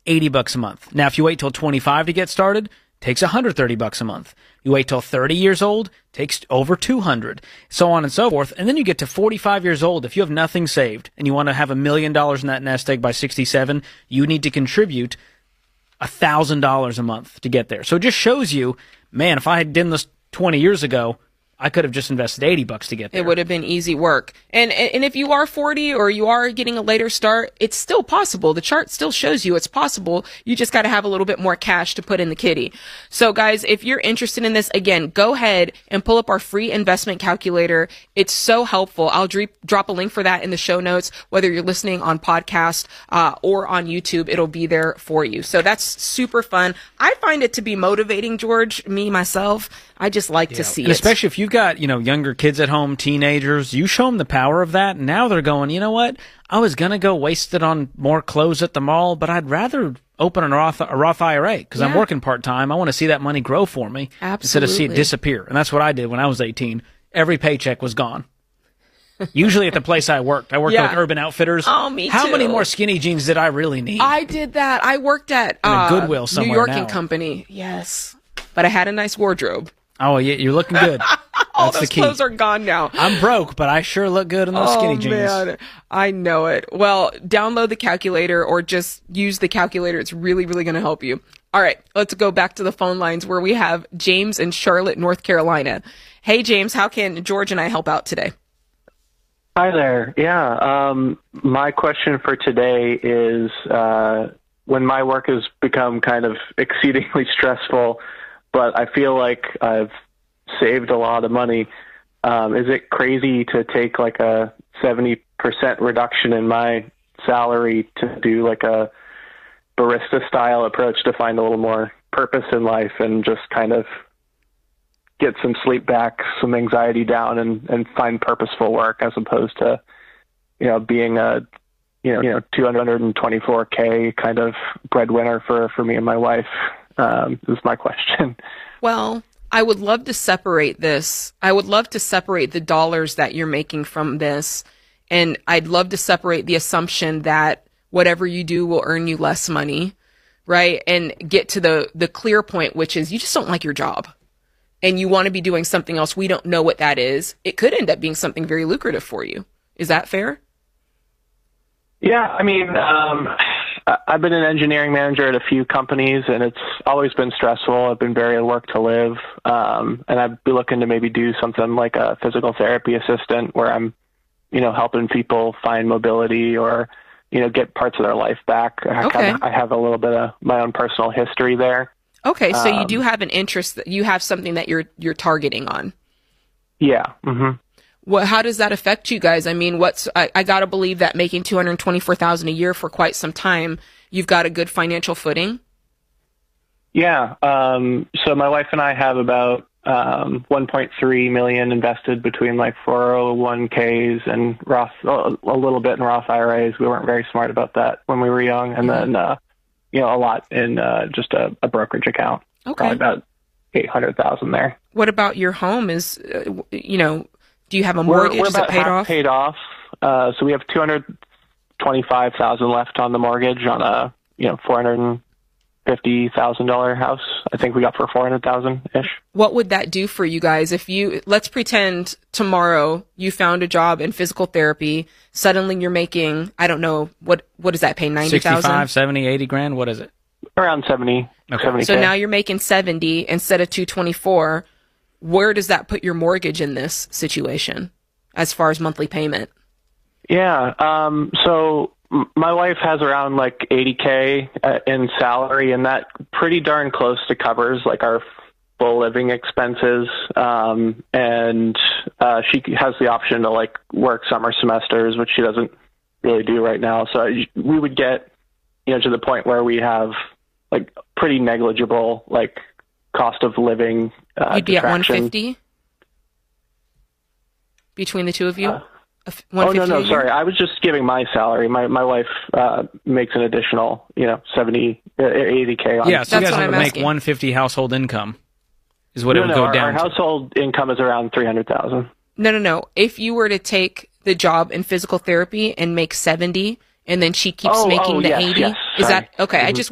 $80 a month. Now, if you wait till 25 to get started, takes $130 a month. You wait till 30 years old, takes over 200, so on and so forth. And then you get to 45 years old. If you have nothing saved and you want to have $1 million in that nest egg by 67, you need to contribute $1,000 a month to get there. So it just shows you, man, if I had done this 20 years ago, I could have just invested $80 to get there. It would have been easy work. And if you are 40 or you are getting a later start, it's still possible. The chart still shows you it's possible. You just got to have a little bit more cash to put in the kitty. So guys, if you're interested in this, again, go ahead and pull up our free investment calculator. It's so helpful. I'll drop a link for that in the show notes. Whether you're listening on podcast or on YouTube, it'll be there for you. So that's super fun. I find it to be motivating, George, me, myself. I just like to see and it. Especially if you've got, younger kids at home, teenagers, you show them the power of that. And now they're going, you know what? I was going to go waste it on more clothes at the mall, but I'd rather open a Roth IRA because I'm working part-time. I want to see that money grow for me instead of see it disappear. And that's what I did when I was 18. Every paycheck was gone. Usually at the place I worked. I worked with Urban Outfitters. Oh, me too. How many more skinny jeans did I really need? I did that. I worked at Goodwill somewhere New York now. and Company. Yes. But I had a nice wardrobe. Oh, yeah, you're looking good. All That's those the key. clothes are gone now. I'm broke, but I sure look good in those skinny jeans. Man, I know it. Well, download the calculator or just use the calculator. It's really, really going to help you. All right, let's go back to the phone lines where we have James in Charlotte, North Carolina. Hey, James, how can George and I help out today? Hi there. Yeah, my question for today is when my work has become kind of exceedingly stressful, but I feel like I've saved a lot of money. Is it crazy to take like a 70% reduction in my salary to do like a barista style approach to find a little more purpose in life and just kind of get some sleep back, some anxiety down, and find purposeful work as opposed to, being a, 224K kind of breadwinner for me and my wife? Is my question. Well, I would love to separate this. I would love to separate the dollars that you're making from this. And I'd love to separate the assumption that whatever you do will earn you less money, right? And get to the clear point, which is you just don't like your job and you want to be doing something else. We don't know what that is. It could end up being something very lucrative for you. Is that fair? Yeah. I mean, I've been an engineering manager at a few companies, and it's always been stressful. I've been very at work to live, and I'd be looking to maybe do something like a physical therapy assistant where I'm, helping people find mobility or, get parts of their life back. I have a little bit of my own personal history there. Okay, so you do have an interest. You have something that you're targeting on. Yeah. Mm-hmm. Well, how does that affect you guys? I mean, I gotta believe that making $224,000 a year for quite some time, you've got a good financial footing. Yeah. So my wife and I have about 1.3 million invested between like 401ks and Roth, a little bit in Roth IRAs. We weren't very smart about that when we were young, and then a lot in just a brokerage account. Okay. Probably about 800,000 there. What about your home? Do you have a mortgage? We're Is about it paid half off? paid off. So we have $225,000 left on the mortgage on a $450,000 house. I think we got for $400,000 ish. What would that do for you guys if let's pretend tomorrow you found a job in physical therapy. Suddenly you're making, I don't know, what does that pay? 90,000? 65, 70, 80 grand. What is it? Around 70. Okay. 70K. So now you're making 70 instead of 224. Where does that put your mortgage in this situation as far as monthly payment? Yeah. So my wife has around like 80K in salary, and that pretty darn close to covers like our full living expenses. And she has the option to like work summer semesters, which she doesn't really do right now. So we would get, to the point where we have like pretty negligible, like cost of living. You'd be at 150 between the two of you? 150 no, sorry. I was just giving my salary. My wife makes an additional, 70, 80K. Yeah, so you guys have to make 150 household income is what it would go down our to. household income is around 300,000. No. If you were to take the job in physical therapy and make 70, and then she keeps making the 80, yes, is that sorry. okay? Mm-hmm. I just